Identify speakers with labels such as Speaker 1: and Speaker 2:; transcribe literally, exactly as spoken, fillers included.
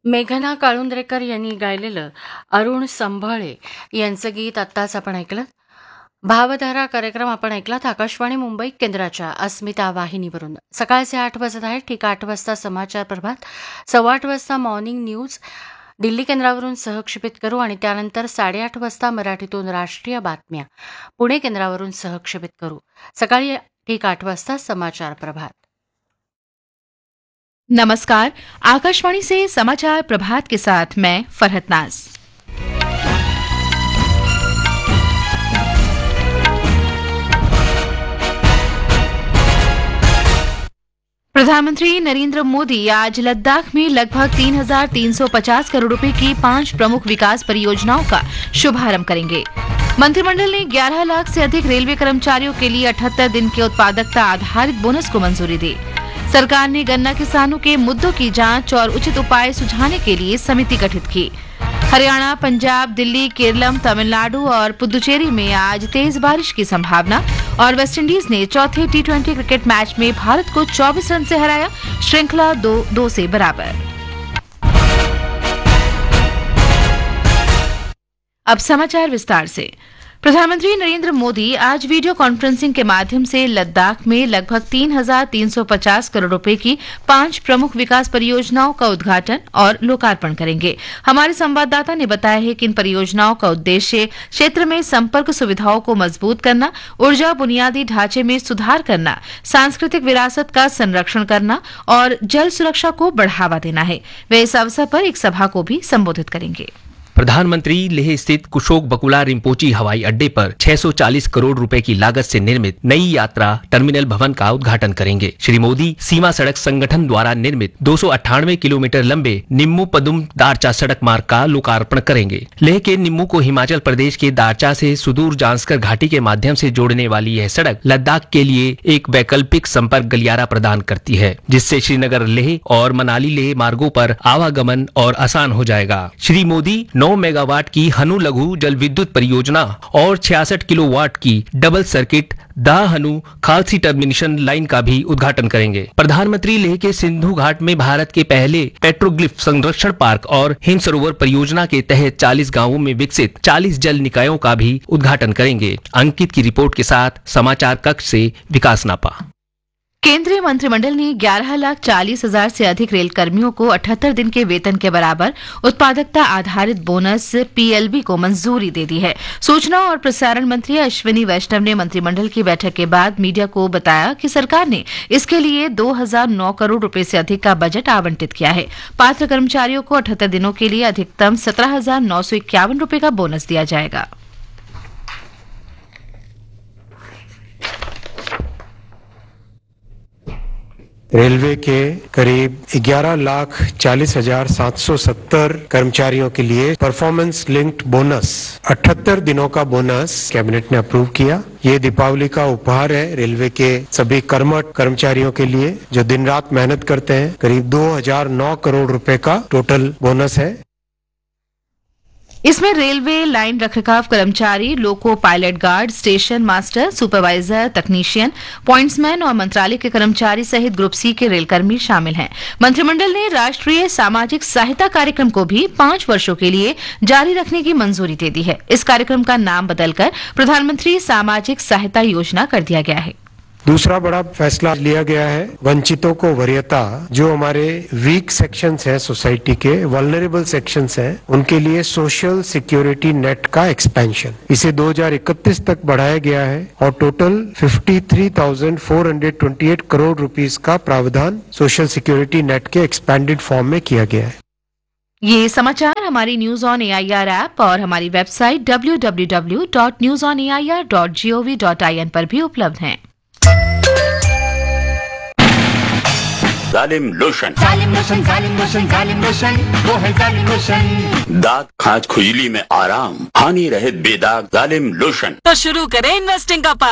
Speaker 1: मेघना काळुंद्रेकर यांनी गायलेलं अरुण संभळे यांचं गीत आत्ताच आपण ऐकलं. भावधारा कार्यक्रम आपण ऐकलात आकाशवाणी मुंबई केंद्राच्या अस्मिता वाहिनीवरून. सकाळचे आठ वाजत आहेत. ठीक आठ वाजता समाचार प्रभात, सव्वा आठ वाजता मॉर्निंग न्यूज दिल्ली केंद्रावरून सहक्षेपित करू आणि त्यानंतर साडेआठ वाजता मराठीतून राष्ट्रीय बातम्या पुणे केंद्रावरून सहक्षेपित करू. सकाळी ठीक आठ वाजता समाचार प्रभात.
Speaker 2: नमस्कार, आकाशवाणी से समाचार प्रभात के साथ मैं फरहत नाज. प्रधानमंत्री नरेंद्र मोदी आज लद्दाख में लगभग तीन हजार तीन सौ पचास करोड़ रुपए की पांच प्रमुख विकास परियोजनाओं का शुभारंभ करेंगे. मंत्रिमंडल ने ग्यारह लाख से अधिक रेलवे कर्मचारियों के लिए अठहत्तर दिन के उत्पादकता आधारित बोनस को मंजूरी दी. सरकार ने गन्ना किसानों के मुद्दों की जांच और उचित उपाय सुझाने के लिए समिति गठित की. हरियाणा, पंजाब, दिल्ली, केरलम, तमिलनाडु और पुदुचेरी में आज तेज बारिश की संभावना. और वेस्टइंडीज ने चौथे टी ट्वेंटी क्रिकेट मैच में भारत को चौबीस रन से हराया. श्रृंखला दो दो से बराबर. अब समाचार विस्तार से. प्रधानमंत्री नरेंद्र मोदी आज वीडियो कॉन्फ्रेंसिंग के माध्यम से लद्दाख में लगभग तीन हजार तीन सौ पचास करोड़ रुपए की पांच प्रमुख विकास परियोजनाओं का उद्घाटन और लोकार्पण करेंगे. हमारे संवाददाता ने बताया है कि इन परियोजनाओं का उद्देश्य क्षेत्र में संपर्क सुविधाओं को मजबूत करना, ऊर्जा बुनियादी ढांचे में सुधार करना, सांस्कृतिक विरासत का संरक्षण करना और जल सुरक्षा को बढ़ावा देना है. वे इस अवसर पर एक सभा को भी संबोधित करेंगे.
Speaker 3: प्रधानमंत्री लेह स्थित कुशोक बकुला रिम्पोची हवाई अड्डे पर छह सौ चालीस करोड़ रुपए की लागत से निर्मित नई यात्रा टर्मिनल भवन का उद्घाटन करेंगे. श्री मोदी सीमा सड़क संगठन द्वारा निर्मित दो सौ अट्ठानवे किलोमीटर लंबे निम्मू पदुम दारचा सड़क मार्ग का लोकार्पण करेंगे. लेह के निम्मू को हिमाचल प्रदेश के दारचा से सुदूर जांस्कर घाटी के माध्यम से जोड़ने वाली यह सड़क लद्दाख के लिए एक वैकल्पिक संपर्क गलियारा प्रदान करती है, जिससे श्रीनगर लेह और मनाली लेह मार्गों पर आवागमन और आसान हो जाएगा. श्री मोदी नौ मेगावाट की हनु लघु जल विद्युत परियोजना और छियासठ किलोवाट की डबल सर्किट दा हनु खालसी टर्मिनेशन लाइन का भी उद्घाटन करेंगे. प्रधानमंत्री लेह के सिंधु घाट में भारत के पहले पेट्रोग्लिफ संरक्षण पार्क और हिम सरोवर परियोजना के तहत चालीस गांवों में विकसित चालीस जल निकायों का भी उद्घाटन करेंगे. अंकित की रिपोर्ट के साथ समाचार कक्ष से विकास नापा.
Speaker 2: केंद्रीय मंत्रिमंडल ने ग्यारह लाख चालीस हजार से अधिक रेल कर्मियों को अठहत्तर दिन के वेतन के बराबर उत्पादकता आधारित बोनस पीएलबी को मंजूरी दे दी है. सूचना और प्रसारण मंत्री अश्विनी वैष्णव ने मंत्रिमंडल की बैठक के बाद मीडिया को बताया कि सरकार ने इसके लिए दो हजार नौ करोड़ रुपए से अधिक का बजट आवंटित किया है. पात्र कर्मचारियों को अठहत्तर दिनों के लिए अधिकतम सत्रह हजार नौ सौ इक्यावन रुपए का बोनस दिया जाएगा.
Speaker 4: रेलवे के करीब ग्यारह लाख चालीस हजार सात सौ सत्तर कर्मचारियों के लिए परफॉर्मेंस लिंक्ड बोनस अठहत्तर दिनों का बोनस कैबिनेट ने अप्रूव किया. ये दीपावली का उपहार है रेलवे के सभी कर्मठ कर्मचारियों के लिए जो दिन रात मेहनत करते हैं. करीब दो हजार नौ करोड़ रुपए का टोटल बोनस है.
Speaker 2: इसमें रेलवे लाइन रखरखाव कर्मचारी, loco pilot guard, station master, supervisor, तकनीशियन, पॉइंट्समैन और मंत्रालय के कर्मचारी सहित ग्रुप सी के रेलकर्मी शामिल हैं. मंत्रिमंडल ने राष्ट्रीय सामाजिक सहायता कार्यक्रम को भी पांच वर्षों के लिए जारी रखने की मंजूरी दे दी है. इस कार्यक्रम का नाम बदलकर प्रधानमंत्री सामाजिक सहायता योजना कर दिया गया है.
Speaker 4: दूसरा बड़ा फैसला लिया गया है वंचितों को वरीयता, जो हमारे वीक सेक्शंस हैं सोसाइटी के, वल्नरेबल सेक्शंस हैं, उनके लिए सोशल सिक्योरिटी नेट का एक्सपेंशन. इसे दो हजार इकतीस तक बढ़ाया गया है और टोटल तिरेपन हजार चार सौ अट्ठाईस करोड़ रुपीस का प्रावधान सोशल सिक्योरिटी नेट के एक्सपेंडेड फॉर्म में किया गया है.
Speaker 2: ये समाचार हमारी न्यूज ऑन एआईआर ऐप और हमारी website W W W dot news on A I R dot G O V dot I N पर भी उपलब्ध हैं.
Speaker 5: जालिम लोशन,
Speaker 6: जालिम लोशन, जालिम लोशन, जालिम लोशन, वो है जालिम लोशन.
Speaker 5: दांत खाज खुजली में आराम, हानि रहित बेदाग जालिम लोशन.
Speaker 7: तो शुरू करें इन्वेस्टिंग का पाठ.